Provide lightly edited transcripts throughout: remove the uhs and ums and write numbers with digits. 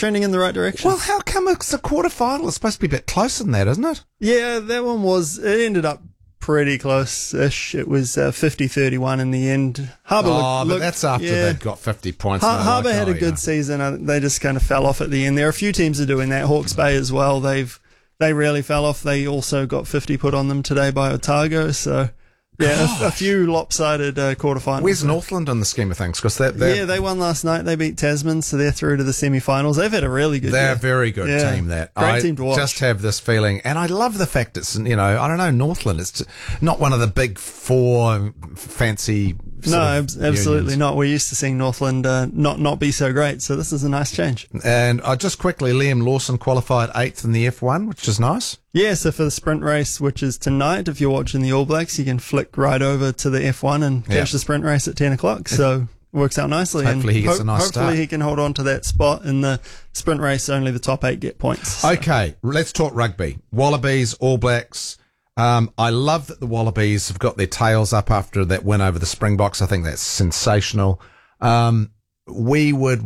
trending in the right direction. Well, how come it's a quarterfinal? It's supposed to be a bit closer than that, isn't it? Yeah, that one it ended up pretty close-ish. It was 50-31 in the end. Harbour but that's after they'd got 50 points. Harbour had a good season. They just kind of fell off at the end. There are a few teams that are doing that. Hawke's Bay as well. They really fell off. They also got 50 put on them today by Otago. So, yeah, a few lopsided quarterfinals. Where's Northland in the scheme of things? Because they won last night. They beat Tasman, so they're through to the semi-finals. They've had a really good They're year. a very good team, Great team to watch. I just have this feeling, and I love the fact it's, I don't know, Northland, it's not one of the big four fancy absolutely unions. not. We're used to seeing Northland not be so great, so this is a nice change. And just quickly, Liam Lawson qualified 8th in the F1, which is nice. Yeah, so for the sprint race, which is tonight, if you're watching the All Blacks, you can flick right over to the F1 and catch the sprint race at 10 o'clock. So it works out nicely. Hopefully he gets a nice start. Hopefully he can hold on to that spot in the sprint race. Only the top 8 get points. So. Okay, let's talk rugby. Wallabies, All Blacks. I love that the Wallabies have got their tails up after that win over the Springboks. I think that's sensational. We would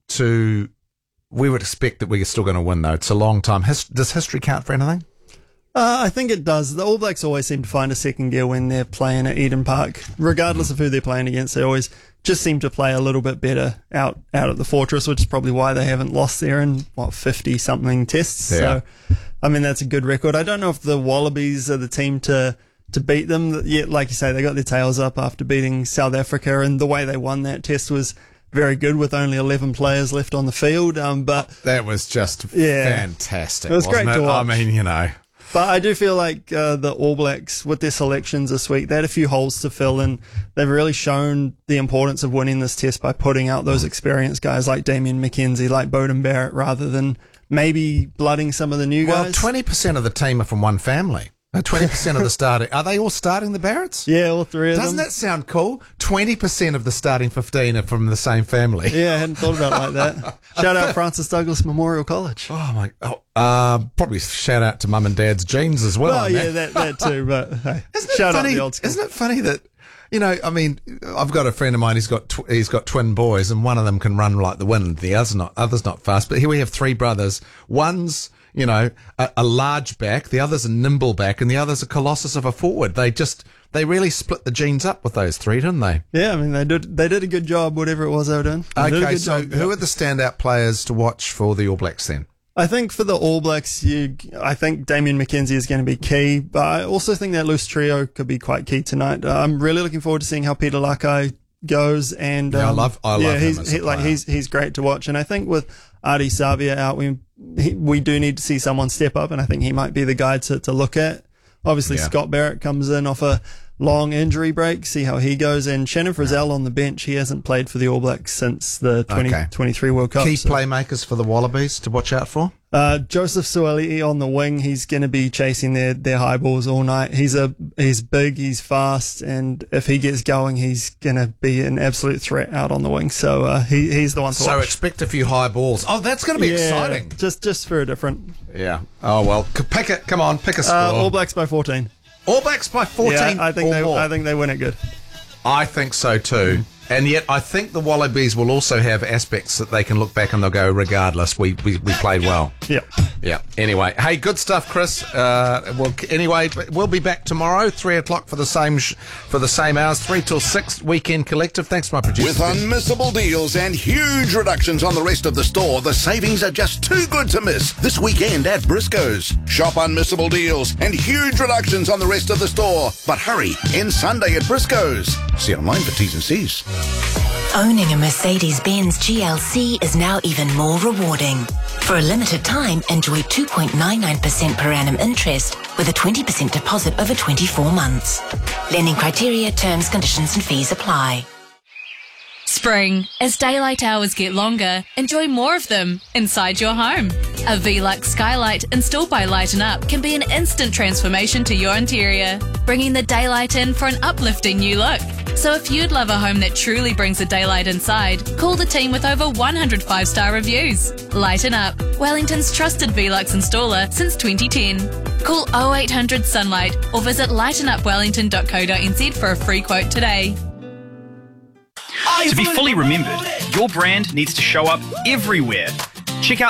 expect that we're still going to win, though. It's a long time. Does history count for anything? I think it does. The All Blacks always seem to find a second gear when they're playing at Eden Park. Regardless of who they're playing against, they always just seem to play a little bit better out at the Fortress, which is probably why they haven't lost there in, 50-something tests. Yeah. So, that's a good record. I don't know if the Wallabies are the team to beat them. Yet, like you say, they got their tails up after beating South Africa, and the way they won that test was very good with only 11 players left on the field. But that was just fantastic. It was great to watch. I mean, But I do feel like the All Blacks, with their selections this week, they had a few holes to fill, and they've really shown the importance of winning this test by putting out those experienced guys like Damien McKenzie, like Beauden Barrett, rather than maybe blooding some of the new guys. Well, 20% of the team are from one family. 20% of the starting. Are they all starting the Barretts? Yeah, all three of them. Doesn't that sound cool? 20% of the starting 15 are from the same family. Yeah, I hadn't thought about it like that. Shout out Francis Douglas Memorial College. Oh, my. Probably shout out to mum and dad's genes as well. Oh, yeah, that too. But hey, shout out the old school. Isn't it funny that, I've got a friend of mine, he's got twin boys, and one of them can run like the wind. The other's not fast. But here we have 3 brothers. One's, a large back, the other's a nimble back, and the other's a colossus of a forward. They really split the genes up with those 3, didn't they? Yeah, they did a good job, whatever it was they were doing. Okay, so who are the standout players to watch for the All Blacks then? I think for the All Blacks, I think Damien McKenzie is going to be key, but I also think that loose trio could be quite key tonight. I'm really looking forward to seeing how Peter Lakai goes, and I love him as a player. He's great to watch, and I think with Ardie Savia out, we do need to see someone step up, and I think he might be the guy to look at. Obviously, Scott Barrett comes in off a long injury break, see how he goes, and Shannon Frizzell on the bench. He hasn't played for the All Blacks since the 2023 World Cup. Key playmakers for the Wallabies to watch out for? Joseph Suaalii on the wing. He's going to be chasing their high balls all night. He's big, he's fast, and if he gets going, he's going to be an absolute threat out on the wing. So he's the one to watch. So expect a few high balls. Oh, that's going to be exciting. Just for a different. Yeah. Oh well, pick it. Come on, pick a score. All Blacks by 14. All Blacks by 14. Yeah, I think they win it good. I think so too. And yet, I think the Wallabies will also have aspects that they can look back and they'll go, regardless, we played well. Yeah. Anyway, hey, good stuff, Chris. We'll be back tomorrow, 3 o'clock for the same hours, 3 till 6, Weekend Collective. Thanks to my producer. With unmissable deals and huge reductions on the rest of the store, the savings are just too good to miss this weekend at Briscoe's. Shop unmissable deals and huge reductions on the rest of the store. But hurry, end Sunday at Briscoe's. See online for T's and C's. Owning a Mercedes-Benz GLC is now even more rewarding. For a limited time, enjoy 2.99% per annum interest with a 20% deposit over 24 months. Lending criteria, terms, conditions and fees apply. Spring. As daylight hours get longer, enjoy more of them inside your home. A Velux skylight installed by Lighten Up can be an instant transformation to your interior, bringing the daylight in for an uplifting new look. So if you'd love a home that truly brings the daylight inside, call the team with over 100 5-star reviews. Lighten Up, Wellington's trusted Velux installer since 2010. Call 0800 Sunlight or visit lightenupwellington.co.nz for a free quote today. To be fully remembered, your brand needs to show up everywhere. Check out